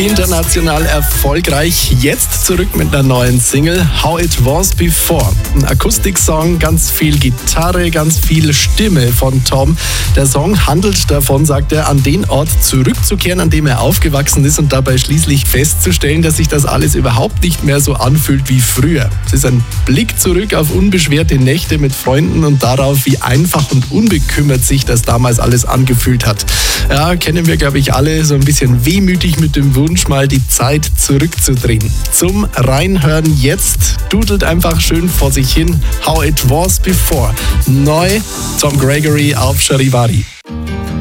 International erfolgreich, jetzt zurück mit einer neuen Single, How It Was Before. Ein Akustiksong, ganz viel Gitarre, ganz viel Stimme von Tom. Der Song handelt davon, sagt er, an den Ort zurückzukehren, an dem er aufgewachsen ist und dabei schließlich festzustellen, dass sich das alles überhaupt nicht mehr so anfühlt wie früher. Es ist ein Blick zurück auf unbeschwerte Nächte mit Freunden und darauf, wie einfach und unbekümmert sich das damals alles angefühlt hat. Ja, kennen wir, glaube ich, alle so ein bisschen wehmütig mit dem Wunsch, mal die Zeit zurückzudrehen. Zum Reinhören jetzt, dudelt einfach schön vor sich hin, How It Was Before. Neu, Tom Gregory auf Charivari.